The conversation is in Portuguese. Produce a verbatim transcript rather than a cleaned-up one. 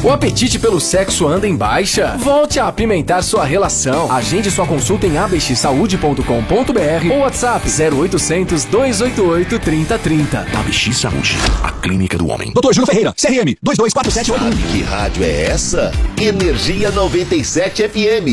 O apetite pelo sexo anda em baixa? Volte a apimentar sua relação. Agende sua consulta em a b x saúde ponto com ponto b r ou WhatsApp zero oitocentos, dois oito oito, trinta trinta. A B X Saúde, a clínica do homem. doutor Júlio Ferreira, C R M dois dois quatro sete oito um. Que rádio é essa? Energia noventa e sete F M.